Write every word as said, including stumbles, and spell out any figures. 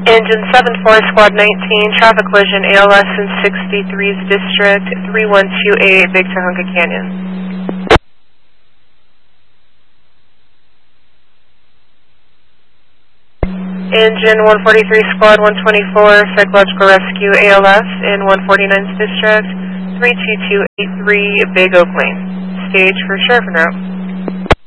Engine seven four, Squad nineteen, traffic collision, A L S in sixty-three's District, three one two eight, Big Tahunga Canyon. Engine one forty-three, Squad one twenty-four, psychological rescue, A L S in one forty-nine's District, three two two eight three, Big Oak Lane. Stage for Sheriff en route.